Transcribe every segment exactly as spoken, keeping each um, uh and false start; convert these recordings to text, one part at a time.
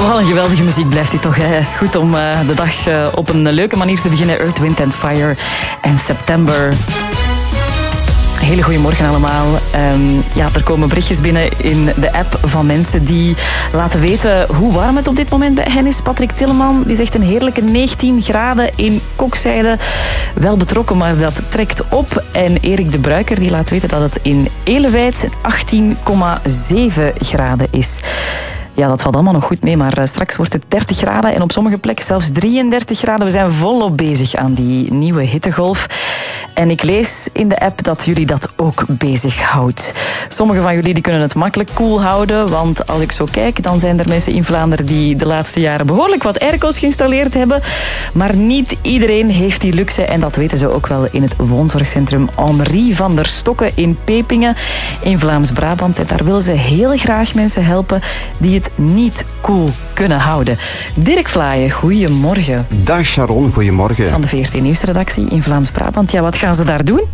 Wat een geweldige muziek blijft dit toch. Hè? Goed om uh, de dag uh, op een leuke manier te beginnen. Earth, Wind and Fire en September. Hele goedemorgen allemaal. Um, ja, er komen berichtjes binnen in de app van mensen die laten weten hoe warm het op dit moment bij hen is. Patrick Tilleman die zegt een heerlijke negentien graden in Kokzijde. Wel betrokken, maar dat trekt op. En Erik de Bruiker die laat weten dat het in Elewijt achttien komma zeven graden is. Ja, dat valt allemaal nog goed mee, maar straks wordt het dertig graden en op sommige plekken zelfs drieëndertig graden. We zijn volop bezig aan die nieuwe hittegolf. En ik lees in de app dat jullie dat ook bezighoudt. Sommigen van jullie die kunnen het makkelijk koel houden, want als ik zo kijk, dan zijn er mensen in Vlaanderen die de laatste jaren behoorlijk wat airco's geïnstalleerd hebben. Maar niet iedereen heeft die luxe en dat weten ze ook wel in het woonzorgcentrum Henri van der Stokke in Pepingen in Vlaams-Brabant. En daar willen ze heel graag mensen helpen die het niet koel kunnen houden. Dirk Vlaaien, goedemorgen. Dag Sharon, goedemorgen. Van de V R T Nieuwsredactie in Vlaams-Brabant. Ja, wat gaan ze daar doen?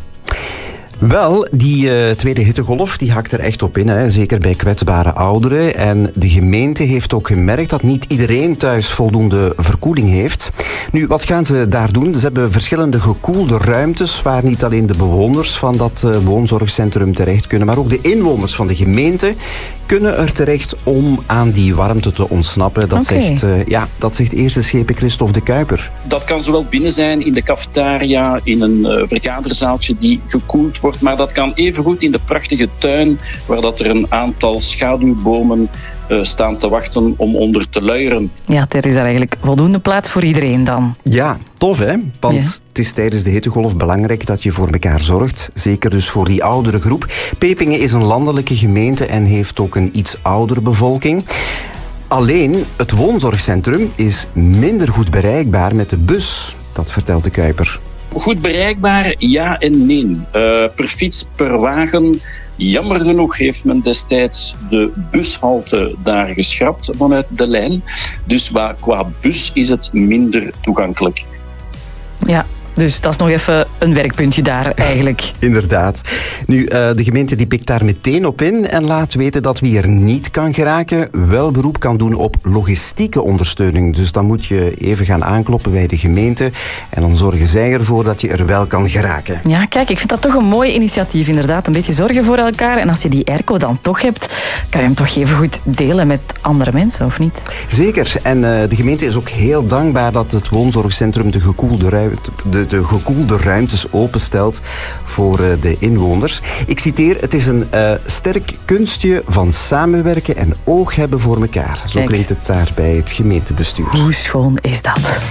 Wel, die uh, tweede hittegolf die hakt er echt op in, hè. Zeker bij kwetsbare ouderen. En de gemeente heeft ook gemerkt dat niet iedereen thuis voldoende verkoeling heeft. Nu, wat gaan ze daar doen? Ze hebben verschillende gekoelde ruimtes waar niet alleen de bewoners van dat uh, woonzorgcentrum terecht kunnen, maar ook de inwoners van de gemeente kunnen er terecht om aan die warmte te ontsnappen. Dat, okay. zegt, uh, ja, dat zegt eerste schepen Christophe de Kuiper. Dat kan zowel binnen zijn in de cafetaria, in een uh, vergaderzaaltje die gekoeld wordt, maar dat kan evengoed in de prachtige tuin waar dat er een aantal schaduwbomen uh, staan te wachten om onder te luieren. Ja, er is daar eigenlijk voldoende plaats voor iedereen dan. Ja, tof hè? Want ja. Het is tijdens de hittegolf belangrijk dat je voor elkaar zorgt. Zeker dus voor die oudere groep. Pepingen is een landelijke gemeente en heeft ook een iets oudere bevolking. Alleen, het woonzorgcentrum is minder goed bereikbaar met de bus. Dat vertelt de Kuiper. Goed bereikbaar, ja en nee. Uh, per fiets, per wagen. Jammer genoeg heeft men destijds de bushalte daar geschrapt vanuit de lijn. Dus qua bus is het minder toegankelijk. Ja. Dus dat is nog even een werkpuntje daar eigenlijk. Inderdaad. Nu, uh, de gemeente die pikt daar meteen op in en laat weten dat wie er niet kan geraken wel beroep kan doen op logistieke ondersteuning. Dus dan moet je even gaan aankloppen bij de gemeente en dan zorgen zij ervoor dat je er wel kan geraken. Ja, kijk, ik vind dat toch een mooi initiatief inderdaad. Een beetje zorgen voor elkaar. En als je die airco dan toch hebt, kan je hem toch even goed delen met andere mensen, of niet? Zeker. En uh, de gemeente is ook heel dankbaar dat het woonzorgcentrum de gekoelde ruimte... De de gekoelde ruimtes openstelt voor uh, de inwoners. Ik citeer, het is een uh, sterk kunstje van samenwerken en oog hebben voor elkaar. Zo Kijk. Klinkt het daar bij het gemeentebestuur. Hoe schoon is dat?